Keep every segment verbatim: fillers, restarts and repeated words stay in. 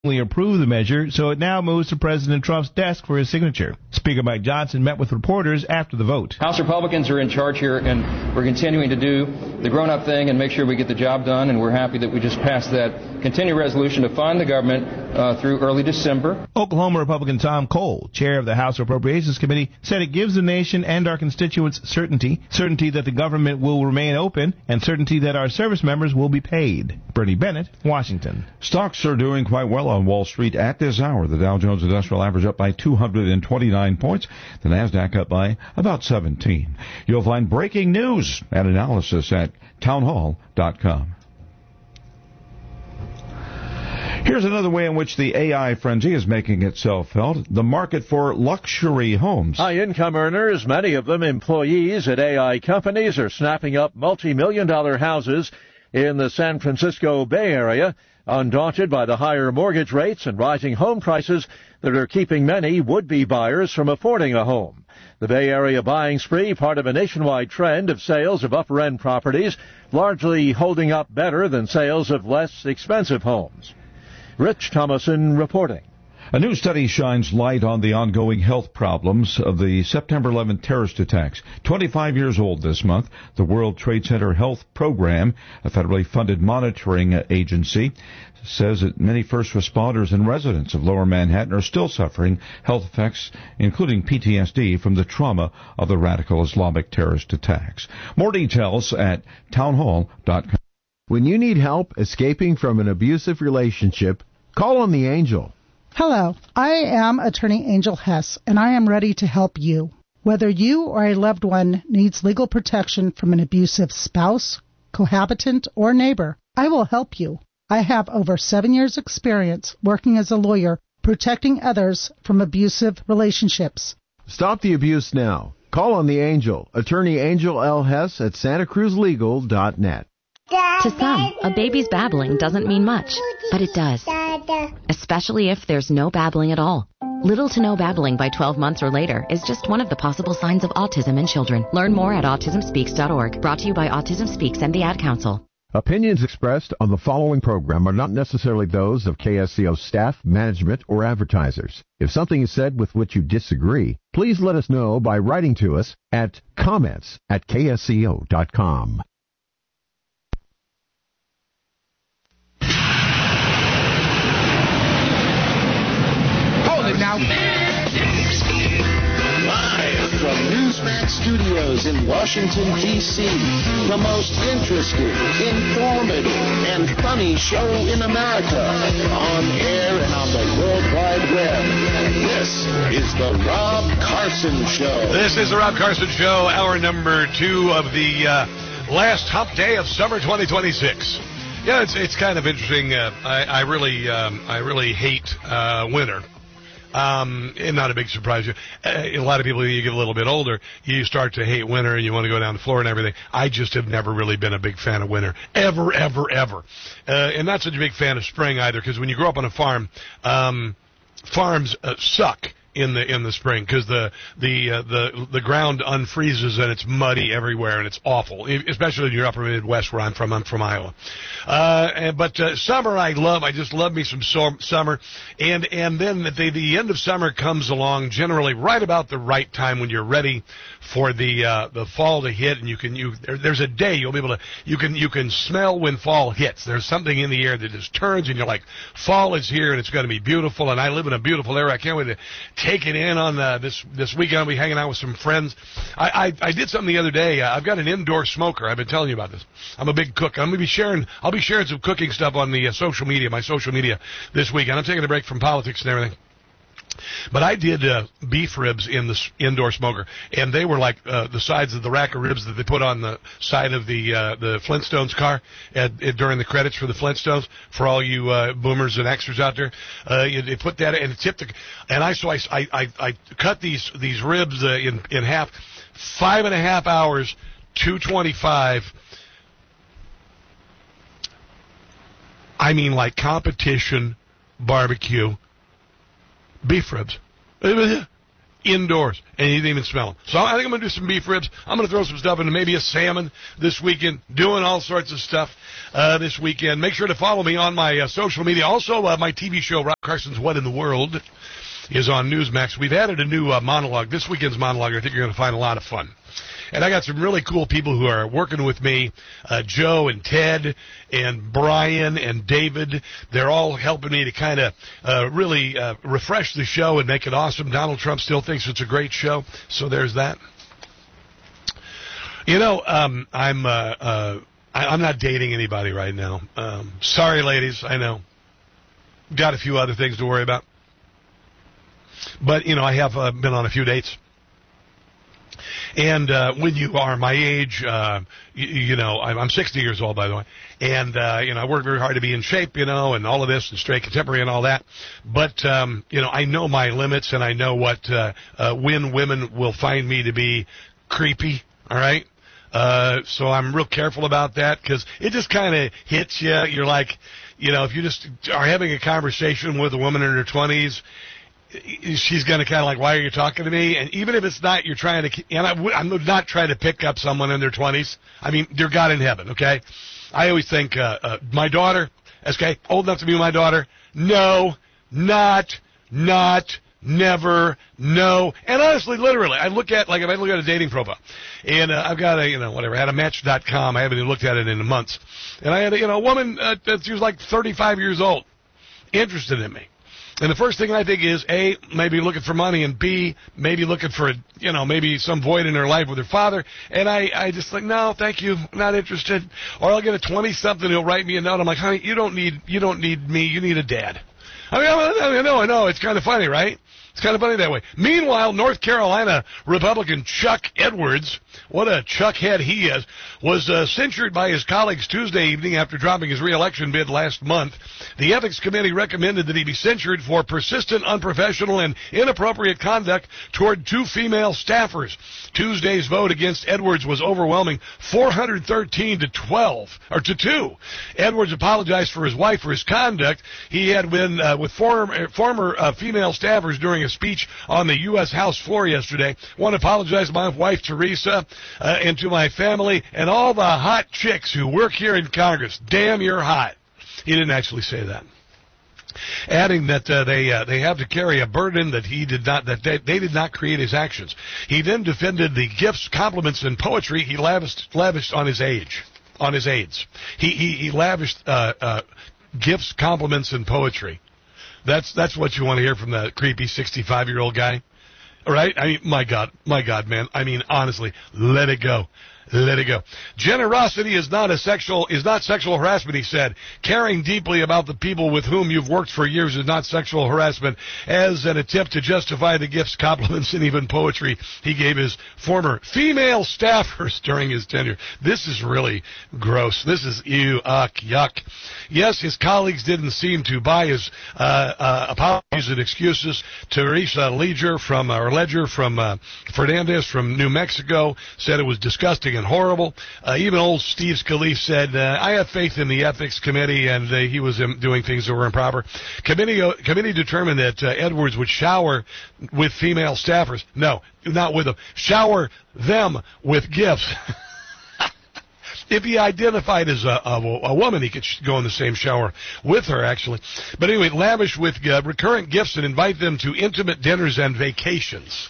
approved the measure, so it now moves to President Trump's desk for his signature. Speaker Mike Johnson met with reporters after the vote. House Republicans are in charge here, and we're continuing to do the grown-up thing and make sure we get the job done, and we're happy that we just passed that continued resolution to fund the government uh, through early December. Oklahoma Republican Tom Cole, chair of the House Appropriations Committee, said it gives the nation and our constituents certainty, certainty that the government will remain open, and certainty that our service members will be paid. Bernie Bennett, Washington. Stocks are doing quite well on Wall Street at this hour. The Dow Jones Industrial Average up by two hundred twenty-nine points. The Nasdaq up by about seventeen. You'll find breaking news and analysis at townhall dot com. Here's another way in which the A I frenzy is making itself felt. The market for luxury homes. High-income earners, many of them employees at A I companies, are snapping up multi-million dollar houses in the San Francisco Bay Area, undaunted by the higher mortgage rates and rising home prices that are keeping many would-be buyers from affording a home. The Bay Area buying spree, part of a nationwide trend of sales of upper-end properties, largely holding up better than sales of less expensive homes. Rich Thomason reporting. A new study shines light on the ongoing health problems of the September eleventh terrorist attacks. twenty-five years old this month, the World Trade Center Health Program, a federally funded monitoring agency, says that many first responders and residents of Lower Manhattan are still suffering health effects, including P T S D from the trauma of the radical Islamic terrorist attacks. More details at townhall dot com. When you need help escaping from an abusive relationship, call on the Angel. Hello, I am Attorney Angel Hess, and I am ready to help you. Whether you or a loved one needs legal protection from an abusive spouse, cohabitant, or neighbor, I will help you. I have over seven years' experience working as a lawyer protecting others from abusive relationships. Stop the abuse now. Call on the Angel, Attorney Angel L. Hess at santa cruz legal dot net. To some, a baby's babbling doesn't mean much, but it does. Especially if there's no babbling at all. Little to no babbling by twelve months or later is just one of the possible signs of autism in children. Learn more at autism speaks dot org. Brought to you by Autism Speaks and the Ad Council. Opinions expressed on the following program are not necessarily those of K S C O staff, management, or advertisers. If something is said with which you disagree, please let us know by writing to us at comments at K S C O dot com. Now, live from Newsmax Studios in Washington, D C, the most interesting, informative, and funny show in America, on air and on the World Wide Web. This is the Rob Carson Show. This is the Rob Carson Show, hour number two of the uh, last hump day of summer twenty twenty-six. Yeah, it's it's kind of interesting. Uh, I, I really um, I really hate uh, winter. Um, and not a big surprise. Uh, a lot of people, you get a little bit older, you start to hate winter and you want to go down to Florida and everything. I just have never really been a big fan of winter. Ever, ever, ever. Uh, and not such a big fan of spring either, because when you grow up on a farm, um, farms uh, suck in the in the spring because the the uh, the the ground unfreezes and it's muddy everywhere and it's awful, especially in your upper Midwest where I'm from. I'm from Iowa. Uh, and, but uh, summer I love. I just love me some so- summer, and and then the the end of summer comes along generally right about the right time when you're ready for the uh, the fall to hit, and you can you there, there's a day you'll be able to you can you can smell when fall hits. There's something in the air that just turns, and you're like, fall is here and it's going to be beautiful. And I live in a beautiful area. I can't wait to take it in on uh, this this weekend. I'll be hanging out with some friends. I I, I did something the other day. Uh, I've got an indoor smoker. I've been telling you about this. I'm a big cook. I'm gonna be sharing. I'll be sharing some cooking stuff on the uh, social media, my social media this weekend. I'm taking a break from politics and everything. But I did uh, beef ribs in the indoor smoker, and they were like uh, the sides of the rack of ribs that they put on the side of the uh, the Flintstones car at, at, during the credits for the Flintstones. For all you uh, boomers and extras out there, uh, you, they put that and it tipped the. And I so I I, I, I cut these these ribs uh, in in half, five and a half hours, two twenty-five. I mean, like competition barbecue. Beef ribs. indoors, and you didn't even smell them. So I think I'm going to do some beef ribs. I'm going to throw some stuff into maybe a salmon this weekend, doing all sorts of stuff uh, this weekend. Make sure to follow me on my uh, social media. Also, uh, my T V show, Rob Carson's What in the World, is on Newsmax. We've added a new uh, monologue. This weekend's monologue I think you're going to find a lot of fun. And I got some really cool people who are working with me, uh, Joe and Ted and Brian and David. They're all helping me to kind of uh, really uh, refresh the show and make it awesome. Donald Trump still thinks it's a great show, so there's that. You know, um, I'm uh, uh, I, I'm not dating anybody right now. Um, sorry, ladies, I know. Got a few other things to worry about. But, you know, I have uh, been on a few dates. And uh, when you are my age, uh, you, you know, I'm, I'm sixty years old, by the way, and, uh, you know, I work very hard to be in shape, you know, and all of this, and straight contemporary and all that. But, um, you know, I know my limits, and I know what, uh, uh, when women will find me to be creepy, all right? Uh, so I'm real careful about that, because it just kind of hits you. You're like, you know, if you just are having a conversation with a woman in her twenties, she's going to kind of like, why are you talking to me? And even if it's not, you're trying to, and I, I'm not trying to pick up someone in their twenties. I mean, dear God in heaven, okay? I always think, uh, uh, my daughter, okay, old enough to be my daughter? No, not, not, never, no. And honestly, literally, I look at, like, if I look at a dating profile, and uh, I've got a, you know, whatever, I had a match dot com. I haven't even looked at it in months. And I had, a, you know, a woman uh, that she was like thirty-five years old, interested in me. And the first thing I think is, A, maybe looking for money, and B, maybe looking for, you know, maybe some void in her life with her father. And I, I just like, no, thank you, not interested. Or I'll get a twenty-something who'll write me a note. I'm like, honey, you don't need, you don't need me. You need a dad. I mean, I know, I know. It's kind of funny, right? It's kind of funny that way. Meanwhile, North Carolina Republican Chuck Edwards, what a chuckhead he is, was uh, censured by his colleagues Tuesday evening after dropping his re-election bid last month. The Ethics Committee recommended that he be censured for persistent, unprofessional, and inappropriate conduct toward two female staffers. Tuesday's vote against Edwards was overwhelming, four hundred thirteen to twelve, or to two. Edwards apologized for his wife for his conduct. He had been uh, with former, former uh, female staffers during a speech on the U S House floor yesterday. I want to apologize to my wife, Teresa, uh, and to my family and all the hot chicks who work here in Congress. Damn, you're hot. He didn't actually say that. Adding that uh, they uh, they have to carry a burden that he did not that they, they did not create his actions. He then defended the gifts, compliments, and poetry he lavished lavished on his age, on his aides. He he, he lavished uh, uh, gifts, compliments, and poetry. That's that's what you want to hear from the creepy sixty-five-year-old guy, right? I mean, my God, my God, man. I mean, honestly, let it go. Let it go. Generosity is not a sexual is not sexual harassment, he said. Caring deeply about the people with whom you've worked for years is not sexual harassment. As an attempt to justify the gifts, compliments, and even poetry he gave his former female staffers during his tenure. This is really gross. This is ew, uck, yuck. Yes, his colleagues didn't seem to buy his uh, uh, apologies and excuses. Teresa Ledger from or Ledger from uh, Fernandez from New Mexico said it was disgusting and horrible. Uh, even old Steve Scalise said, uh, I have faith in the Ethics Committee, and uh, he was um, doing things that were improper. Committee uh, committee determined that uh, Edwards would shower with female staffers. No, not with them. Shower them with gifts. If he identified as a, a, a woman, he could go in the same shower with her, actually. But anyway, lavish with uh, recurrent gifts and invite them to intimate dinners and vacations.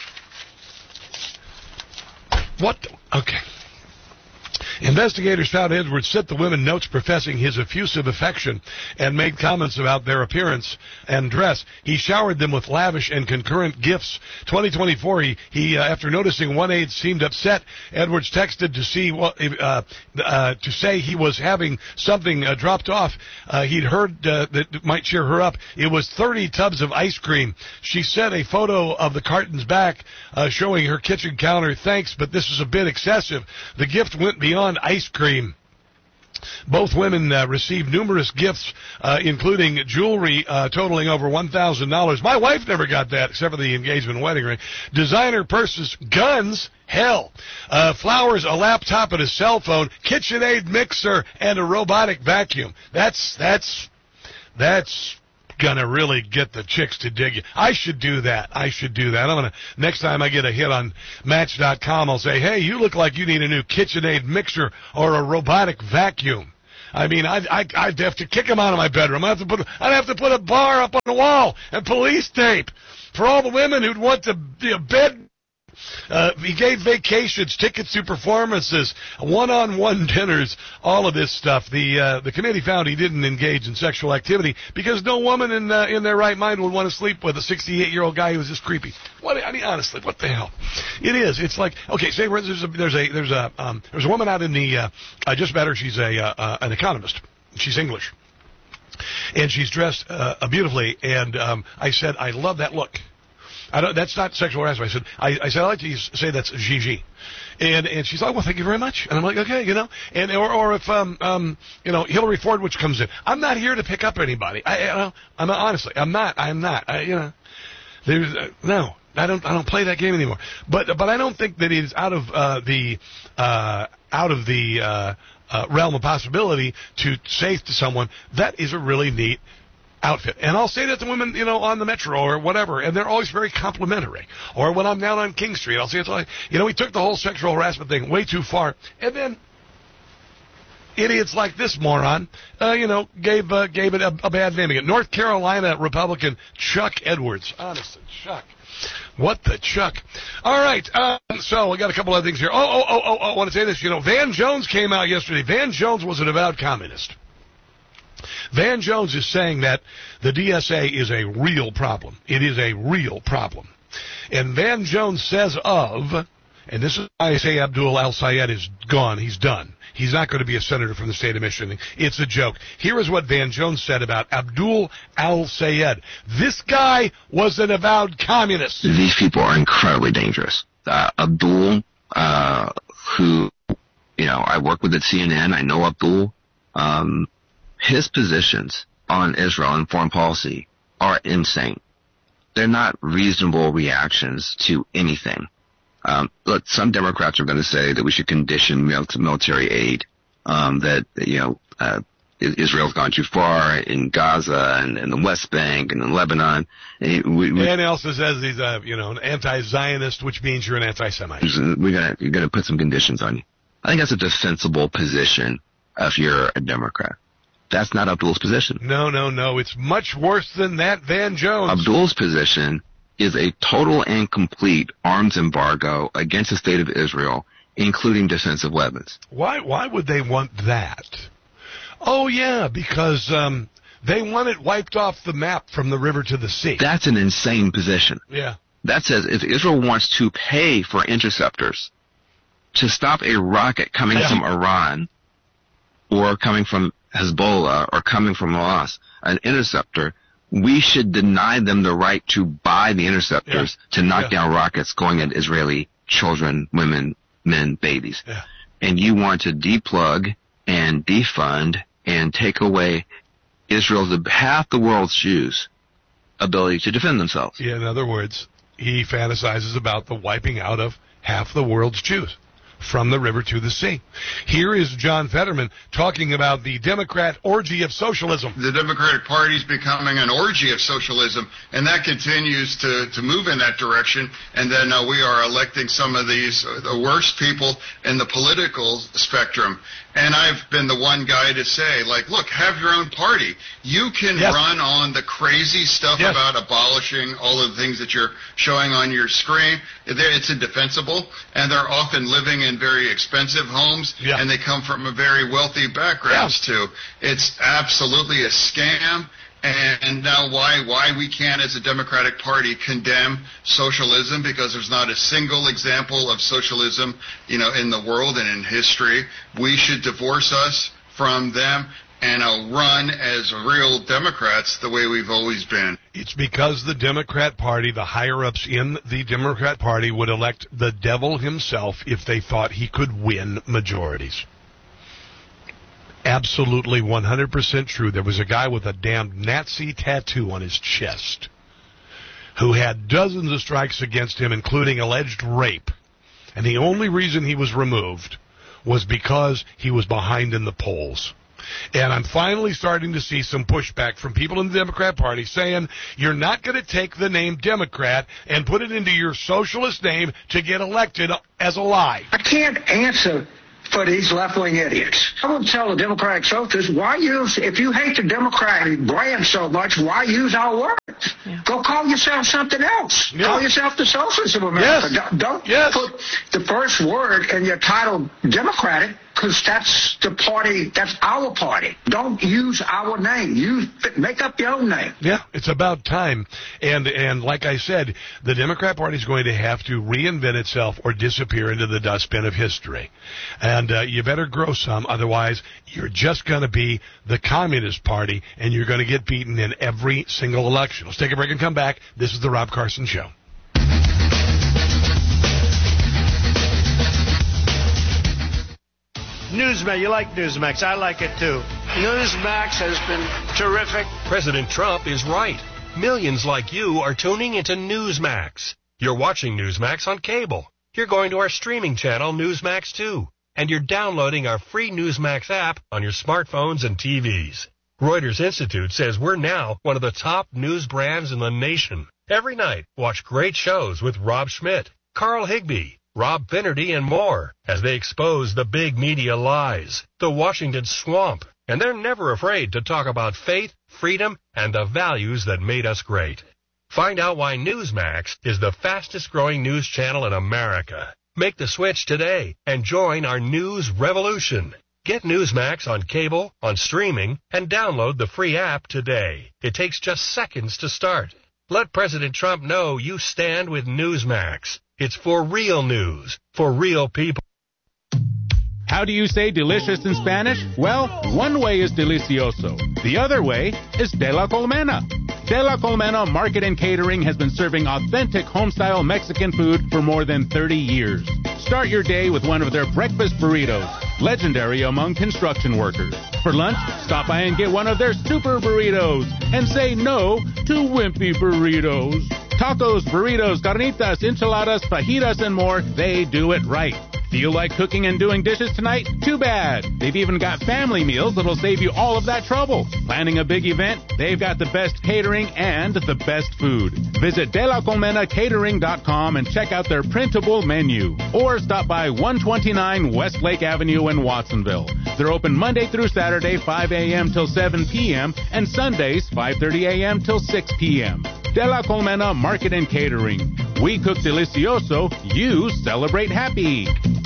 What? The, okay. Investigators found Edwards sent the women notes professing his effusive affection and made comments about their appearance and dress. He showered them with lavish and concurrent gifts. twenty twenty-four, he, he uh, after noticing one aide seemed upset, Edwards texted to see what, uh, uh, to say he was having something uh, dropped off. Uh, he'd heard uh, that might cheer her up. It was thirty tubs of ice cream. She sent a photo of the cartons back, uh, showing her kitchen counter. Thanks, but this is a bit excessive. The gift went beyond ice cream. Both women uh, received numerous gifts, uh, including jewelry uh, totaling over one thousand dollars. My wife never got that, except for the engagement wedding ring. Designer purses, guns, hell, uh, flowers, a laptop, and a cell phone, KitchenAid mixer, and a robotic vacuum. That's, that's, that's gonna really get the chicks to dig you. I should do that. I should do that. I'm gonna, next time I get a hit on Match dot com, I'll say, hey, you look like you need a new KitchenAid mixer or a robotic vacuum. I mean, I'd, I'd, I'd have to kick him out of my bedroom. I'd have to put, I'd have to put a bar up on the wall and police tape for all the women who'd want to be a bed. Uh, he gave vacations, tickets to performances, one-on-one dinners, all of this stuff. The uh, the committee found he didn't engage in sexual activity because no woman in uh, in their right mind would want to sleep with a sixty-eight-year-old guy who was this creepy. What I mean, honestly, what the hell? It is. It's like, okay, say there's a there's a there's a um, there's a woman out in the. Uh, I just met her. She's a uh, uh, an economist. She's English, and she's dressed uh, beautifully. And um, I said, I love that look. I don't, that's not sexual harassment. I said, I, I said, I like to say that's Gigi. And, and she's like, well, thank you very much. And I'm like, okay, you know, and, or, or if, um, um, you know, Hillary Ford, which comes in, I'm not here to pick up anybody. I, you know, I'm not, honestly, I'm not, I'm not, I, you know, there's, uh, no, I don't, I don't play that game anymore. But, but I don't think that it is out of, uh, the, uh, out of the, uh, uh, realm of possibility to say to someone, that is a really neat outfit. And I'll say that to women, you know, on the metro or whatever, and they're always very complimentary. Or when I'm down on King Street, I'll say it's like, you know, we took the whole sexual harassment thing way too far. And then idiots like this moron, uh, you know, gave uh, gave it a, a bad name again. North Carolina Republican Chuck Edwards. Honestly, Chuck. What the Chuck? All right, uh, so we got a couple other things here. Oh, oh, oh, oh, oh, I want to say this. You know, Van Jones came out yesterday. Van Jones was an avowed communist. Van Jones is saying that the D S A is a real problem. It is a real problem. And Van Jones says of, and this is why I say Abdul al-Sayed is gone. He's done. He's not going to be a senator from the state of Michigan. It's a joke. Here is what Van Jones said about Abdul al-Sayed. This guy was an avowed communist. These people are incredibly dangerous. Uh, Abdul, uh, who, you know, I work with at C N N. I know Abdul. Um, his positions on Israel and foreign policy are insane. They're not reasonable reactions to anything. Um, look, some Democrats are going to say that we should condition military aid, um, that, you know, uh, Israel's gone too far in Gaza and, and the West Bank and in Lebanon. And we, we, and also says he's a, you know, an anti-Zionist, which means you're an anti-Semite. We're gonna, you're going to put some conditions on you. I think that's a defensible position if you're a Democrat. That's not Abdul's position. No, no, no. It's much worse than that, Van Jones. Abdul's position is a total and complete arms embargo against the state of Israel, including defensive weapons. Why Why would they want that? Oh, yeah, because um, they want it wiped off the map from the river to the sea. That's an insane position. Yeah. That says if Israel wants to pay for interceptors to stop a rocket coming yeah. from Iran or coming from Hezbollah or coming from Hamas, an interceptor, we should deny them the right to buy the interceptors yeah. to knock yeah. down rockets going at Israeli children, women, men, babies. Yeah. And you want to deplug and defund and take away Israel's, half the world's Jews' ability to defend themselves. Yeah, in other words, he fantasizes about the wiping out of half the world's Jews from the river to the sea. Here is John Fetterman talking about the Democrat orgy of socialism. The Democratic Party is becoming an orgy of socialism, and that continues to, to move in that direction. And then uh, we are electing some of these, uh, the worst people in the political spectrum. And I've been the one guy to say, like, look, have your own party. You can yes. run on the crazy stuff yes. about abolishing all of the things that you're showing on your screen. It's indefensible, and they're often living in very expensive homes, yeah. and they come from a very wealthy backgrounds, yeah. too. It's absolutely a scam. And now why why we can't, as a Democratic Party, condemn socialism, because there's not a single example of socialism, you know, in the world and in history. We should divorce us from them and uh, run as real Democrats the way we've always been. It's because the Democrat Party, the higher-ups in the Democrat Party, would elect the devil himself if they thought he could win majorities. Absolutely one hundred percent true. There was a guy with a damn Nazi tattoo on his chest who had dozens of strikes against him, including alleged rape. And the only reason he was removed was because he was behind in the polls. And I'm finally starting to see some pushback from people in the Democrat Party saying you're not going to take the name Democrat and put it into your socialist name to get elected as a lie. I can't answer for these left-wing idiots. I would tell the Democratic Socialists, why use, if you hate the Democratic brand so much, why use our words? Yeah. Go call yourself something else. Yeah. Call yourself the Socialists of America. Yes. Don't, don't yes. put the first word in your title Democratic, because that's the party, that's our party. Don't use our name. Use, make up your own name. Yeah, it's about time. And and like I said, the Democrat Party is going to have to reinvent itself or disappear into the dustbin of history. And uh, you better grow some, otherwise you're just going to be the Communist Party, and you're going to get beaten in every single election. Let's take a break and come back. This is the Rob Carson Show. Newsmax, you like Newsmax. I like it too. Newsmax has been terrific. President Trump is right. Millions like you are tuning into Newsmax. You're watching Newsmax on cable. You're going to our streaming channel, Newsmax two. And you're downloading our free Newsmax app on your smartphones and T Vs. Reuters Institute says we're now one of the top news brands in the nation. Every night, watch great shows with Rob Schmidt, Carl Higbie, Rob Finnerty, and more as they expose the big media lies, the Washington swamp, and they're never afraid to talk about faith, freedom, and the values that made us great. Find out why Newsmax is the fastest-growing news channel in America. Make the switch today and join our news revolution. Get Newsmax on cable, on streaming, and download the free app today. It takes just seconds to start. Let President Trump know you stand with Newsmax. It's for real news, for real people. How do you say delicious in Spanish? Well, one way is delicioso. The other way is de la colmena. De la Colmena Market and Catering has been serving authentic home-style Mexican food for more than thirty years. Start your day with one of their breakfast burritos, legendary among construction workers. For lunch, stop by and get one of their super burritos and say no to wimpy burritos. Tacos, burritos, carnitas, enchiladas, fajitas, and more, they do it right. Feel like cooking and doing dishes tonight? Too bad. They've even got family meals that'll save you all of that trouble. Planning a big event? They've got the best catering and the best food. Visit de la colmena catering dot com and check out their printable menu. Or stop by one twenty-nine Westlake Avenue in Watsonville. They're open Monday through Saturday, five a.m. till seven p.m. and Sundays, five thirty a.m. till six p.m. De la Colmena Market and Catering. We cook delicioso, you celebrate happy.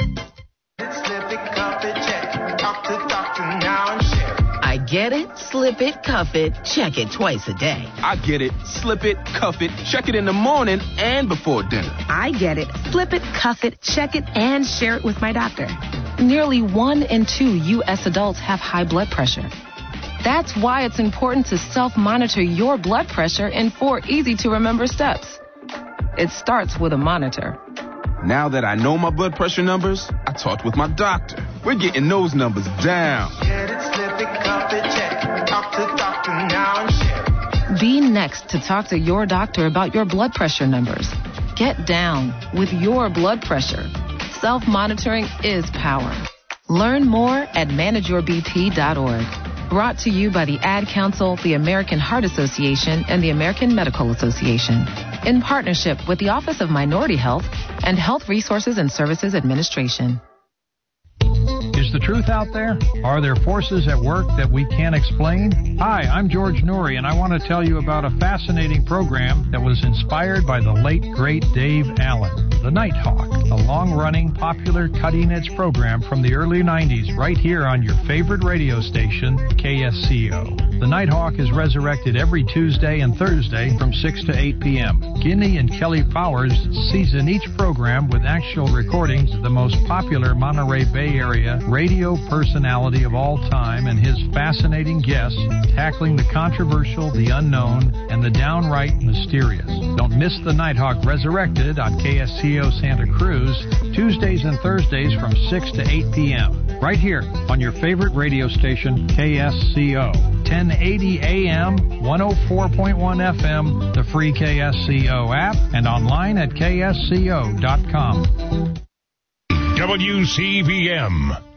I get it, slip it, cuff it, check it twice a day. I get it, slip it, cuff it, check it in the morning and before dinner. I get it, slip it, cuff it, check it, and share it with my doctor. Nearly one in two U S adults have high blood pressure. That's why it's important to self-monitor your blood pressure in four easy-to-remember steps. It starts with a monitor. Now that I know my blood pressure numbers, I talked with my doctor. We're getting those numbers down. Get it, slip it, cuff it, check it. Talk to the doctor now and share it. Be next to talk to your doctor about your blood pressure numbers. Get down with your blood pressure. Self-monitoring is power. Learn more at manage your b p dot org. Brought to you by the Ad Council, the American Heart Association, and the American Medical Association, in partnership with the Office of Minority Health and Health Resources and Services Administration. Is the truth out there? Are there forces at work that we can't explain? Hi, I'm George Noory, and I want to tell you about a fascinating program that was inspired by the late, great Dave Allen, The Nighthawk, a long-running, popular, cutting-edge program from the early nineties right here on your favorite radio station, K S C O. The Nighthawk is resurrected every Tuesday and Thursday from six to eight p.m. Guinea and Kelly Powers season each program with actual recordings of the most popular Monterey Bay Area radio personality of all time and his fascinating guests tackling the controversial, the unknown, and the downright mysterious. Don't miss The Nighthawk Resurrected on K S C O Santa Cruz, Tuesdays and Thursdays from six to eight p.m. right here on your favorite radio station, K S C O. ten eighty A M, one oh four point one F M, the free K S C O app, and online at K S C O dot com. W C B M,